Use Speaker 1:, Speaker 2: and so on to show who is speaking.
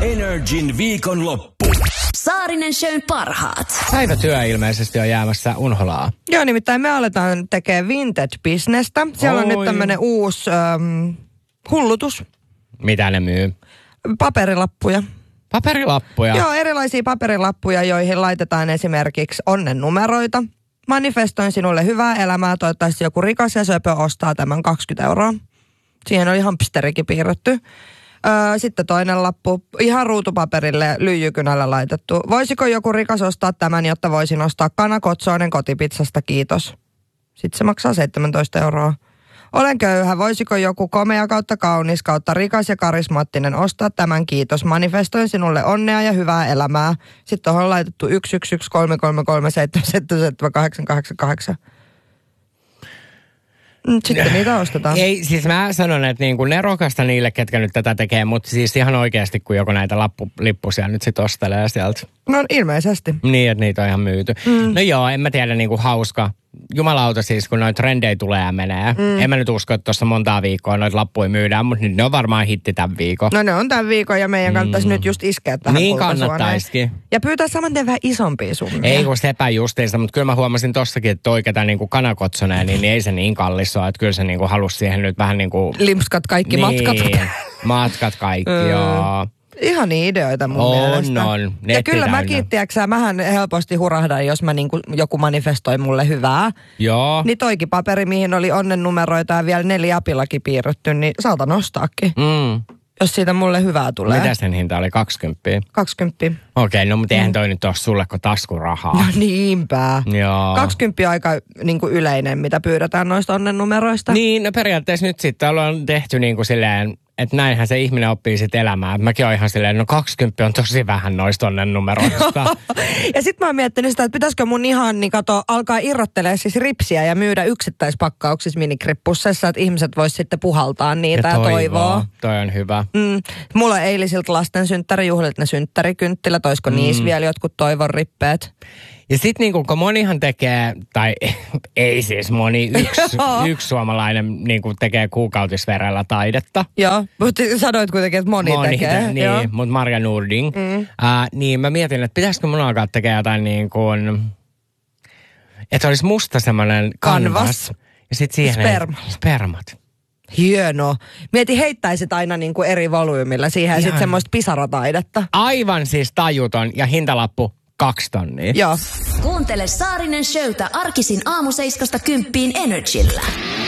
Speaker 1: Energin viikonloppu.
Speaker 2: Saarinen Shown parhaat.
Speaker 3: Päivätyö ilmeisesti on jäämässä unholaan.
Speaker 4: Joo, nimittäin me aletaan tekemään vintage-bisnestä. Siellä on nyt tämmöinen uusi hullutus.
Speaker 3: Mitä ne myy?
Speaker 4: Paperilappuja.
Speaker 3: Paperilappuja?
Speaker 4: Joo, erilaisia paperilappuja, joihin laitetaan esimerkiksi onnennumeroita. Manifestoin sinulle hyvää elämää, toivottavasti joku rikas ja söpö ostaa tämän 20 €. Siihen oli hamsterikin piirretty. Sitten toinen lappu, ihan ruutupaperille lyijykynällä laitettu. Voisiko joku rikas ostaa tämän, jotta voisin ostaa kanakotsoinen kotipizzasta, kiitos. Sitten se maksaa 17 €. Olen köyhä, voisiko joku komea kautta kaunis kautta rikas ja karismaattinen ostaa tämän, kiitos. Manifestoin sinulle onnea ja hyvää elämää. Sitten tuohon on laitettu 1113337778888. Sitten niitä ostetaan.
Speaker 3: Ei, siis mä sanon, että niin kuin nerokasta niille, ketkä nyt tätä tekee, mutta siis ihan oikeasti, kun joku näitä lippusia nyt sit ostelee sieltä.
Speaker 4: No ilmeisesti.
Speaker 3: Niin, että niitä on ihan myyty. No joo, en mä tiedä, niin kuin hauska. Jumalauta siis, kun noita trendejä tulee ja menee. En mä nyt usko, että tuossa montaa viikkoa noita lappuja myydään, mutta nyt ne on varmaan hitti tämän viikon.
Speaker 4: No ne on tämän viikon ja meidän kannattaisi nyt just iskeä tähän
Speaker 3: niin kannattaisikin.
Speaker 4: Ja pyytää saman tien vähän isompia summia.
Speaker 3: Ei kun sepä justiinsa, mutta kyllä mä huomasin tossakin, että toi ketä niinku kanakotsoneen, niin ei se niin kallis ole. Että kyllä se niinku halusi siihen nyt vähän niinku...
Speaker 4: Limpskat kaikki
Speaker 3: niin,
Speaker 4: matkat.
Speaker 3: Matkat kaikki, joo.
Speaker 4: Ihania ideoita mun mielestä.
Speaker 3: On.
Speaker 4: Ja kyllä mäkin, tiedätkö, mähän helposti hurahdan, jos mä niinku, joku manifestoi mulle hyvää.
Speaker 3: Joo.
Speaker 4: Niin toikin paperi, mihin oli onnennumeroita ja vielä 4 apillakin piirretty, niin saatan ostaakin. Jos siitä mulle hyvää tulee.
Speaker 3: Mitä sen hinta oli? 20?
Speaker 4: 20.
Speaker 3: Okei, no mutta eihän toi nyt ole sulle kuin taskurahaa.
Speaker 4: No niinpä.
Speaker 3: Joo.
Speaker 4: 20 on aika niin kuin yleinen, mitä pyydetään noista onnennumeroista.
Speaker 3: Niin, no periaatteessa nyt sitten ollaan tehty niin kuin silleen, että näinhän se ihminen oppii sitten elämään. Mäkin oon ihan silleen, no 20 on tosi vähän noista onnennumeroista.
Speaker 4: Ja sit mä oon miettinyt sitä, että pitäisikö mun ihan niin alkaa irrottelee siis ripsiä ja myydä yksittäispakkauksissa minikrippussessa, että ihmiset vois sitten puhaltaa niitä ja toivoa.
Speaker 3: Toi on hyvä.
Speaker 4: Mulla on eilisiltä lasten synttärijuhlit ne synttärikynttilät, olisiko niissä vielä jotkut toivon rippeet?
Speaker 3: Ja sit niinku, kun monihan tekee, tai ei siis moni, yksi suomalainen niinku tekee kuukautisverellä taidetta.
Speaker 4: Joo, mutta sanoit kuitenkin, että moni tekee.
Speaker 3: Niin, mutta Marja Nording. Niin mä mietin, että pitäisikö mun alkaa tekemään jotain niin kuin, että olisi musta semmoinen kanvas. Ja sit siihen spermat.
Speaker 4: Hieno. Mieti, heittäisit aina niin kuin eri volyymilla siihen ja sitten semmoista pisarataidetta.
Speaker 3: Aivan siis tajuton ja hintalappu 2 tonnia.
Speaker 4: Joo.
Speaker 2: Kuuntele Saarinen Showta arkisin aamu 7-10 Energillä.